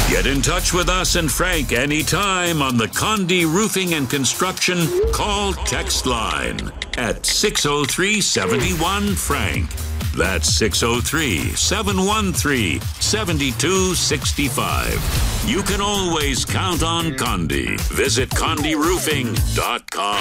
Get in touch with us and Frank anytime on the Condé Roofing and Construction call text line at 603-71-FRANK. That's 603-713-7265. You can always count on Condé. Visit CondéRoofing.com.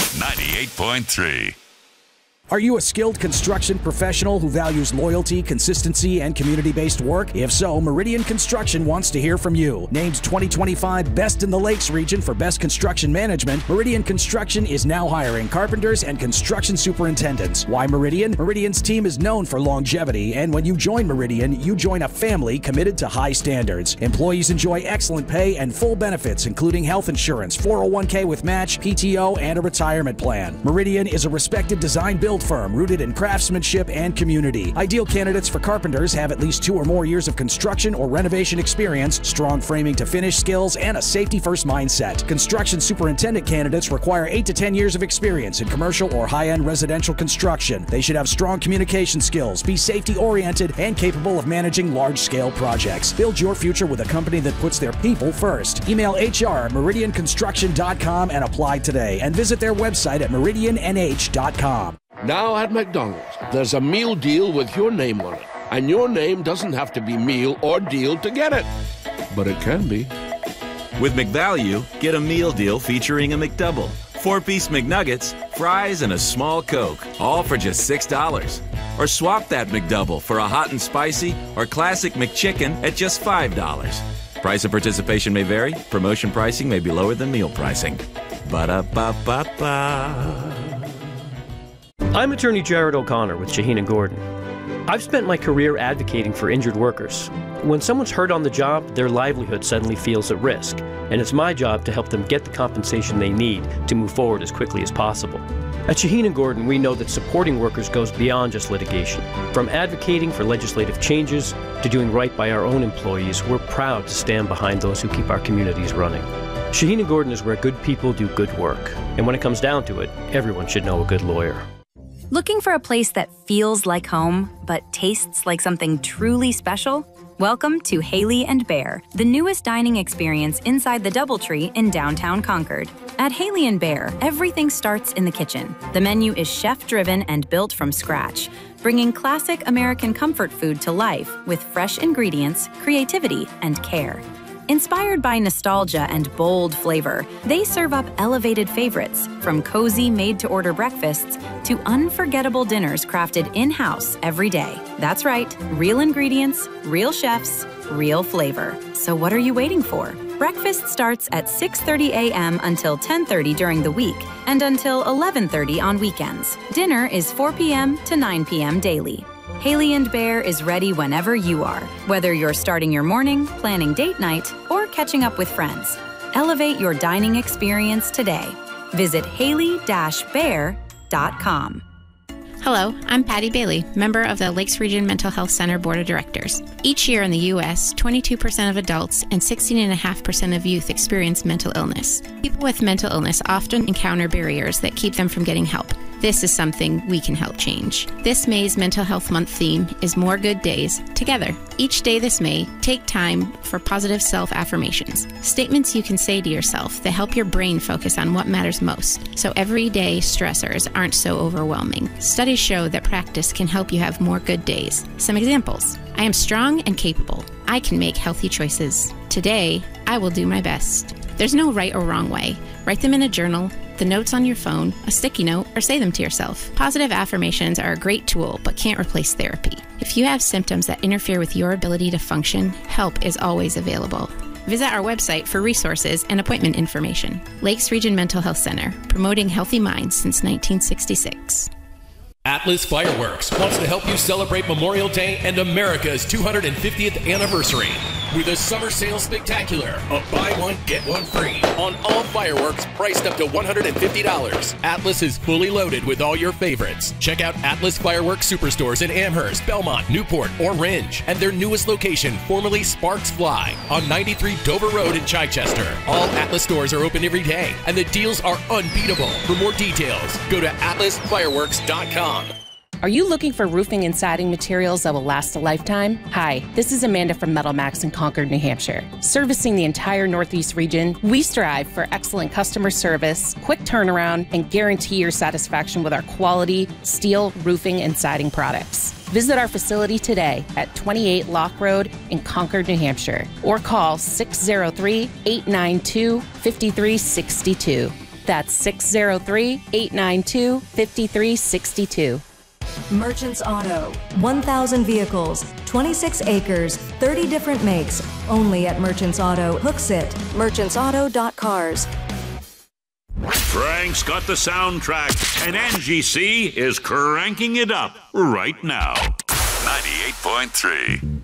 98.3. Are you a skilled construction professional who values loyalty, consistency, and community-based work? If so, Meridian Construction wants to hear from you. Named 2025 Best in the Lakes region for Best Construction Management, Meridian Construction is now hiring carpenters and construction superintendents. Why Meridian? Meridian's team is known for longevity, and when you join Meridian, you join a family committed to high standards. Employees enjoy excellent pay and full benefits, including health insurance, 401k with match, PTO, and a retirement plan. Meridian is a respected design-build firm rooted in craftsmanship and community. Ideal candidates for carpenters have at least 2 or more years of construction or renovation experience, strong framing to finish skills, and a safety-first mindset. Construction superintendent candidates require 8 to 10 years of experience in commercial or high-end residential construction. They should have strong communication skills, be safety-oriented, and capable of managing large-scale projects. Build your future with a company that puts their people first. Email HR@meridianconstruction.com and apply today. And visit their website at meridiannh.com. Now at McDonald's, there's a meal deal with your name on it. And your name doesn't have to be meal or deal to get it. But it can be. With McValue, get a meal deal featuring a McDouble, 4-piece McNuggets, fries, and a small Coke, all for just $6. Or swap that McDouble for a hot and spicy or classic McChicken at just $5. Price of participation may vary. Promotion pricing may be lower than meal pricing. Ba-da-ba-ba-ba. I'm attorney Jared O'Connor with Shaheen & Gordon. I've spent my career advocating for injured workers. When someone's hurt on the job, their livelihood suddenly feels at risk, and it's my job to help them get the compensation they need to move forward as quickly as possible. At Shaheen & Gordon, we know that supporting workers goes beyond just litigation. From advocating for legislative changes to doing right by our own employees, we're proud to stand behind those who keep our communities running. Shaheen & Gordon is where good people do good work, and when it comes down to it, everyone should know a good lawyer. Looking for a place that feels like home, but tastes like something truly special? Welcome to Haley & Bear, the newest dining experience inside the DoubleTree in downtown Concord. At Haley & Bear, everything starts in the kitchen. The menu is chef-driven and built from scratch, bringing classic American comfort food to life with fresh ingredients, creativity, and care. Inspired by nostalgia and bold flavor, they serve up elevated favorites, from cozy made-to-order breakfasts to unforgettable dinners crafted in-house every day. That's right, real ingredients, real chefs, real flavor. So what are you waiting for? Breakfast starts at 6:30 a.m. until 10:30 during the week and until 11:30 on weekends. Dinner is 4 p.m. to 9 p.m. daily. Haley & Bear is ready whenever you are, whether you're starting your morning, planning date night, or catching up with friends. Elevate your dining experience today. Visit haley-bear.com. Hello, I'm Patty Bailey, member of the Lakes Region Mental Health Center Board of Directors. Each year in the U.S., 22% of adults and 16.5% of youth experience mental illness. People with mental illness often encounter barriers that keep them from getting help. This is something we can help change. This May's Mental Health Month theme is More Good Days Together. Each day this May, take time for positive self-affirmations. Statements you can say to yourself that help your brain focus on what matters most, so everyday stressors aren't so overwhelming. Studies show that practice can help you have more good days. Some examples. I am strong and capable. I can make healthy choices. Today, I will do my best. There's no right or wrong way. Write them in a journal, the notes on your phone, a sticky note, or say them to yourself. Positive affirmations are a great tool, but can't replace therapy. If you have symptoms that interfere with your ability to function, help is always available. Visit our website for resources and appointment information. Lakes Region Mental Health Center, promoting healthy minds since 1966. Atlas Fireworks wants to help you celebrate Memorial Day and America's 250th anniversary with a summer sale spectacular of buy one, get one free on all fireworks priced up to $150. Atlas is fully loaded with all your favorites. Check out Atlas Fireworks Superstores in Amherst, Belmont, Newport, Orange, and their newest location, formerly Sparks Fly, on 93 Dover Road in Chichester. All Atlas stores are open every day, and the deals are unbeatable. For more details, go to atlasfireworks.com. Are you looking for roofing and siding materials that will last a lifetime? Hi, this is Amanda from Metal Max in Concord, New Hampshire. Servicing the entire Northeast region, we strive for excellent customer service, quick turnaround, and guarantee your satisfaction with our quality steel, roofing, and siding products. Visit our facility today at 28 Lock Road in Concord, New Hampshire, or call 603-892-5362. That's 603-892-5362. Merchants Auto. 1,000 vehicles, 26 acres, 30 different makes. Only at Merchants Auto. Hooksett. merchantsauto.cars. Frank's got the soundtrack, and NGC is cranking it up right now. 98.3.